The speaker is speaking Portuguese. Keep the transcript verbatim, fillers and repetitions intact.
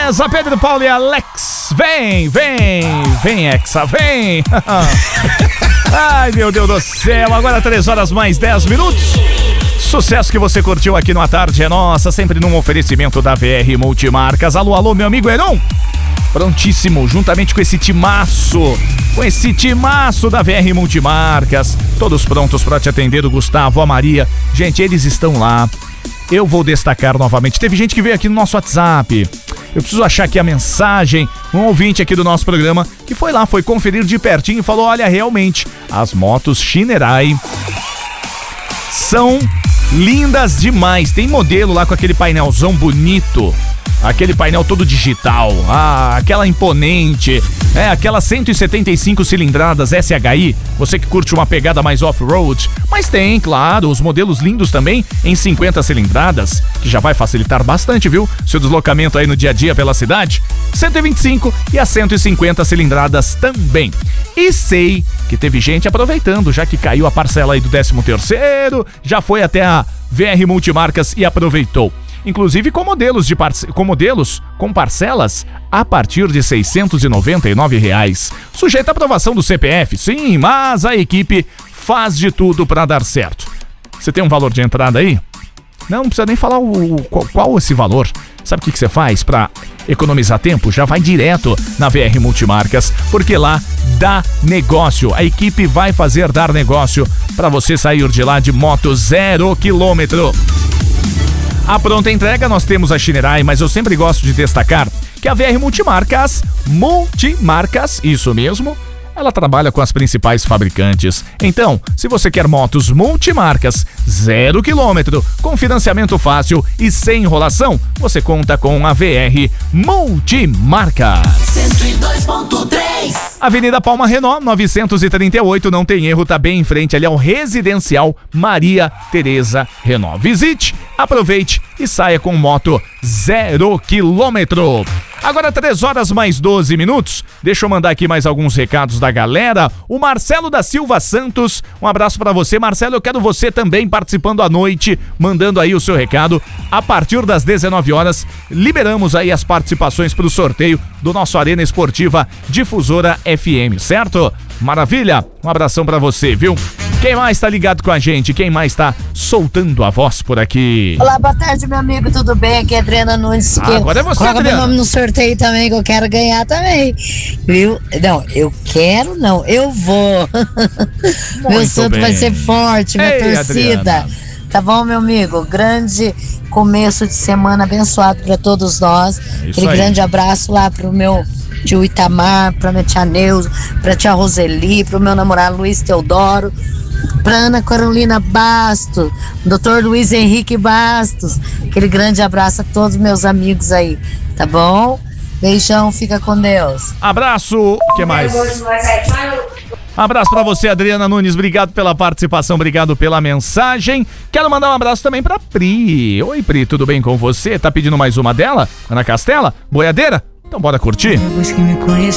Beleza, Pedro, Paulo e Alex. Vem, vem, vem, Hexa, vem. Ai, meu Deus do céu. Agora três horas mais dez minutos. Sucesso que você curtiu aqui no A Tarde é Nossa, sempre num oferecimento da V R Multimarcas. Alô, alô, meu amigo Heron. Prontíssimo, juntamente com esse timaço, com esse timaço da V R Multimarcas. Todos prontos para te atender, o Gustavo, a Maria. Gente, eles estão lá. Eu vou destacar novamente. Teve gente que veio aqui no nosso WhatsApp. Eu preciso achar aqui a mensagem. Um ouvinte aqui do nosso programa que foi lá, foi conferir de pertinho e falou: olha, realmente, as motos Shinerai são lindas demais. Tem modelo lá com aquele painelzão bonito, aquele painel todo digital, ah, aquela imponente, é, aquelas cento e setenta e cinco cilindradas S H I, você que curte uma pegada mais off-road. Mas tem, claro, os modelos lindos também em cinquenta cilindradas, que já vai facilitar bastante, viu? Seu deslocamento aí no dia a dia pela cidade. cento e vinte e cinco e as cento e cinquenta cilindradas também. E sei que teve gente aproveitando, já que caiu a parcela aí do décimo terceiro, já foi até a V R Multimarcas e aproveitou. Inclusive com modelos, de parce... com modelos com parcelas a partir de seiscentos e noventa e nove reais. Sujeito à aprovação do C P F, sim, mas a equipe faz de tudo para dar certo. Você tem um valor de entrada aí? Não, não precisa nem falar o, qual, qual esse valor. Sabe o que, que você faz para economizar tempo? Já vai direto na V R Multimarcas, porque lá dá negócio. A equipe vai fazer dar negócio para você sair de lá de moto zero quilômetro. A pronta entrega nós temos a Shinerai, mas eu sempre gosto de destacar que a V R Multimarcas, Multimarcas, isso mesmo, ela trabalha com as principais fabricantes. Então, se você quer motos multimarcas, zero quilômetro, com financiamento fácil e sem enrolação, você conta com a V R Multimarcas. cento e dois ponto três Avenida Palma Renault, novecentos e trinta e oito, não tem erro, tá bem em frente ali ao Residencial Maria Tereza Renault. Visite, aproveite e saia com moto zero quilômetro. Agora três horas mais doze minutos. Deixa eu mandar aqui mais alguns recados da galera. O Marcelo da Silva Santos, um abraço pra você, Marcelo. Eu quero você também participando à noite, mandando aí o seu recado. A partir das dezenove horas, liberamos aí as participações pro sorteio do nosso Arena Esportiva Difusora F M, certo? Maravilha? Um abração pra você, viu? Quem mais tá ligado com a gente? Quem mais tá soltando a voz por aqui? Olá, boa tarde, meu amigo, tudo bem? Aqui é Adriana Nunes. Ah, agora é você, coloca Adriana. meu nome no sorteio também, que eu quero ganhar também, viu? Não, eu quero não, eu vou. Meu santo bem. vai ser forte, minha Ei, torcida. Adriana. Tá bom, meu amigo? Grande começo de semana abençoado pra todos nós. É isso Aquele aí. grande abraço lá pro meu tio Itamar, pra minha tia Neuza, pra tia Roseli, pro meu namorado Luiz Teodoro, pra Ana Carolina Bastos, doutor Luiz Henrique Bastos. Aquele grande abraço a todos meus amigos aí, tá bom? Beijão, fica com Deus. Abraço, o que mais? Abraço pra você, Adriana Nunes, obrigado pela participação, obrigado pela mensagem. Quero mandar um abraço também pra Pri. Oi, Pri, tudo bem com você? Tá pedindo mais uma dela? Ana Castela? Boiadeira? Então bora curtir?